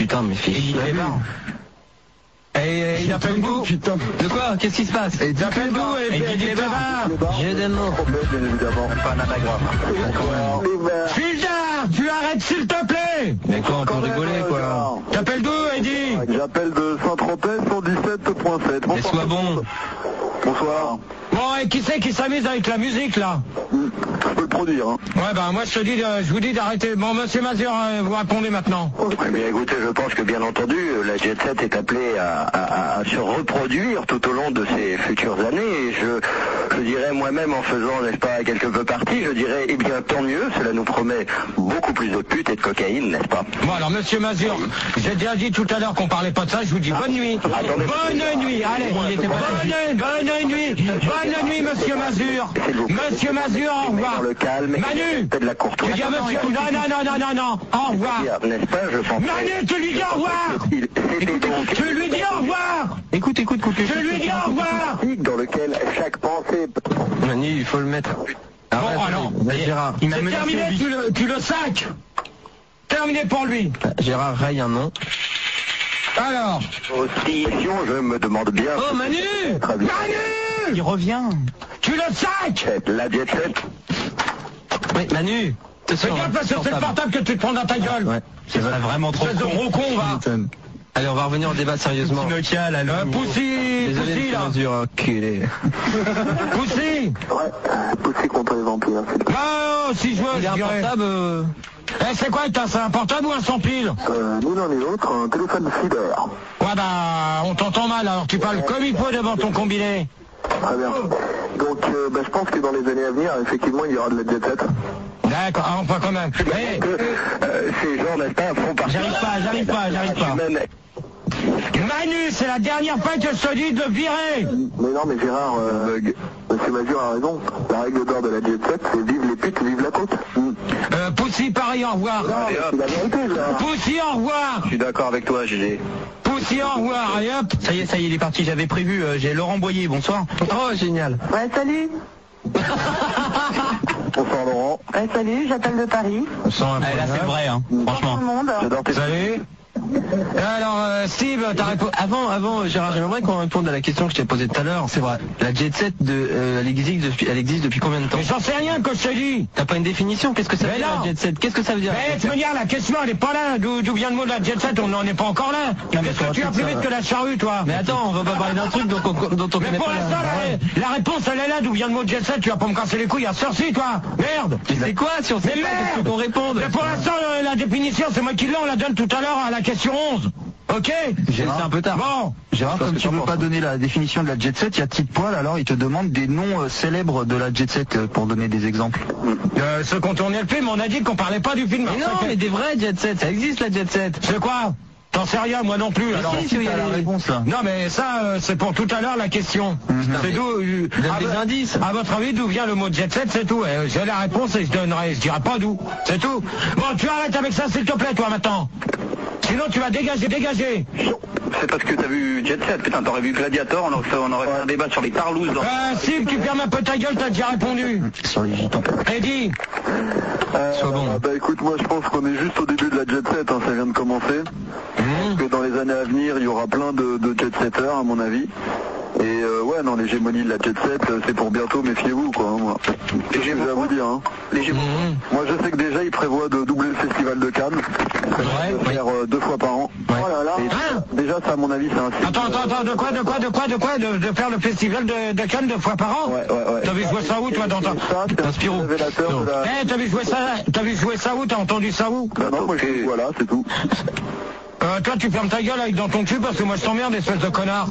putain, mais fais chier. Et il appelle d'où? Putain. De quoi? Qu'est-ce qui se passe? Et il appelle d'où? Et il dit les bars. J'ai des mots. Bien évidemment. Pas un anagramme. Fildar, tu arrêtes s'il te plaît. Mais quoi, on peut rigoler, quoi. T'appelles d'où, Eddie? J'appelle de Saint-Tropez 117.7. Mais sois bon. Bonsoir. Bon, et qui c'est qui s'amuse avec la musique, là? Je peux le produire, hein. Ouais, bah, moi, je vous dis d'arrêter. Bon, monsieur Mazur, vous répondez maintenant. Eh bien, écoutez, je pense que bien entendu, la Jet Set est appelée à se reproduire tout au long de ces futures années. Et je dirais moi-même, en faisant, n'est-ce pas, quelque peu partie, je dirais, eh bien, tant mieux, cela nous promet beaucoup plus de putes et de cocaïne, n'est-ce pas? Bon, alors, monsieur Mazur, j'ai déjà dit tout à l'heure qu'on parlait pas de ça, je vous dis bonne nuit. Attendez. Bonne nuit, allez. Bonne nuit. Bonne nuit, monsieur Mazur. Monsieur Mazur, au revoir. Dans le calme, Manu, c'est de la courtoisie. tu dis à monsieur... Non, au revoir. N'est-ce pas, je pense. Manu, tu lui dis au revoir. C'était donc Tu lui dis au revoir. Écoute. Tu lui dis au revoir. dans lequel chaque pensée... Manu, il faut le mettre. Arrête, Bon, alors, Gérard. c'est terminé, tu le sacs. Terminé pour lui. Gérard raye un nom. Alors. Aussi, je me demande bien... Oh, Manu. Très bien. Manu. Il revient. Tu le sacs. La Jet Set. Oui, Manu. Fais gaffe parce que c'est le portable que tu te prends dans ta gueule. Ouais, c'est vraiment trop Espèce de gros con, va. Allez, on va revenir au débat sérieusement. Nokia, là, Poussi, Désolé, Poussi, monsieur là. Mazur, enculé. Poussi. Ouais, pousser contre les vampires. Oh, si je veux, Il est je un dirais. portable. Eh, c'est quoi, c'est un portable ou un sans pile? Ni l'un ni l'autre, un téléphone filaire. Ouais, bah, on t'entend mal, alors tu parles comme il faut devant ton combiné. Très bien. Donc, je pense que dans les années à venir, effectivement, il y aura de la Jet Set. D'accord, enfin quand même. Eh, Ces gens, n'est-ce pas, font partie... j'arrive pas. Manu, c'est la dernière fois que je te dis de le virer. Mais non, mais Gérard, monsieur Mazur a raison. La règle d'or de la Jet Set, c'est vive les putes, vive la côte. Poussi, pareil, au revoir. Allez, hop. C'est la vérité, Gérard. Poussi, au revoir. Je suis d'accord avec toi, Gégé. Poussi, au revoir, allez hop. Ça y est, il est parti. J'avais prévu. J'ai Laurent Boyer. Bonsoir. Oh, génial. Ouais, salut. Bonsoir Laurent. Ouais, salut, j'appelle de Paris. Là, c'est vrai, hein. Bonjour tout le monde. J'adore tes... Salut. Alors, Steve, t'as répondu. Avant, Gérard, j'aimerais qu'on réponde à la question que je t'ai posée tout à l'heure. C'est vrai. La Jet Set, elle existe depuis combien de temps? Mais j'en sais rien que je te dis. T'as pas une définition? Qu'est-ce que ça veut Mais dire, non. la Jet Set? Qu'est-ce que ça veut dire? Mais tu me dis, la question, elle est pas là. D'où vient le mot de la Jet Set? On n'en est pas encore là. mais Qu'est-ce faut que tu as un plus truc, vite ça. que la charrue, toi? Mais attends, on va pas parler d'un truc dont on Mais connaît pour pas. l'instant, la réponse, elle est là. D'où vient le mot de Jet Set? Tu vas pas me casser les couilles à sorcier, toi. Merde. Tu sais quoi? Si on sait Mais pas, merde. qu'est-ce qu'on réponde? Mais pour l'instant, la définition, c'est moi qui l'ai. On la donne tout à l'heure à la question 11. Ok? C'est un peu tard. Bon. Gérard, comme tu ne veux pas donner la définition de la Jet Set, il y a Tite Poil, alors il te demande des noms célèbres de la Jet Set pour donner des exemples. Ceux qu'on tournait le film, on a dit qu'on parlait pas du film. Mais non, mais des vrais Jet Set, ça existe la Jet Set. C'est quoi? T'en sais rien, moi non plus. Alors, si, il y a la réponse là. non, mais ça, c'est pour tout à l'heure la question. C'est d'où. Donne des indices. À votre avis, d'où vient le mot jet set, c'est tout. J'ai la réponse et je dirai pas d'où. C'est tout. Bon, tu arrêtes avec ça, s'il te plaît, toi, maintenant. Sinon, tu vas dégager. C'est parce que t'as vu Jet Set, putain, t'aurais vu Gladiator, on aurait fait un débat sur les tarlouses. Steve, tu fermes un peu ta gueule, t'as déjà répondu. Sur les gitans. Eddie. Sois bon. Bah écoute, moi je pense qu'on est juste au début de la Jet Set, hein, ça vient de commencer. Que dans les années à venir, il y aura plein de Jet Setters, à mon avis. Et ouais, non, l'hégémonie de la Jet Set, c'est pour bientôt, méfiez-vous, quoi. Hein, moi. C'est ce que j'ai à vous dire. Hein. Moi, je sais que déjà, ils prévoient de doubler le festival de Cannes. De faire 2 fois par an. Ouais. Oh là là. Et déjà, ça, à mon avis, c'est un signe. Attends, de quoi de faire le festival de Cannes 2 fois par an? Ouais. T'as vu jouer ça où, toi, dans ta... Ça, c'est un Spirou. révélateur de la... T'as vu jouer ça où? T'as entendu ça où? Bah non, moi, voilà, c'est tout. Toi, tu fermes ta gueule avec dans ton cul parce que moi, je t'emmerde, espèce de connard.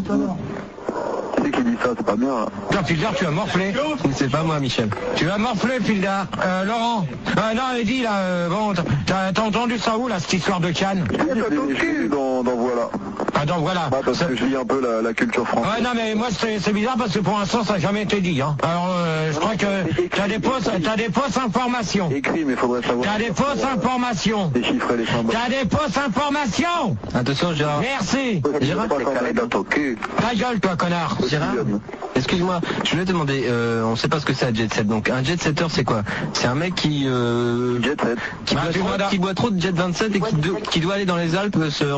Qui c'est qui dit ça? C'est pas bien, là. Tiens, Fildar, tu vas morfler. C'est pas moi, Michel. Tu vas morfler, Fildar. Laurent. Non, Eddie, là, bon, t'as entendu ça où, là, cette histoire de Cannes? Je l'ai vu dans Voilà. Ah, donc voilà. Bah, parce que je lis un peu la culture française. Ouais, non, mais moi, c'est bizarre parce que pour l'instant, ça n'a jamais été dit. Hein. Alors, je crois que t'as des fausses informations. Écrit, mais faudrait savoir. T'as des fausses informations. Déchiffrer les symboles. T'as des fausses informations. Attention, Gérard. Merci. Gérard, dans ton cul. Ta gueule, toi, connard. Gérard, excuse-moi, je voulais te demander, on sait pas ce que c'est un jet set. Donc un jet setter, c'est quoi? C'est un mec qui Jet set. boit trop de jet 27 et qui doit aller dans les Alpes se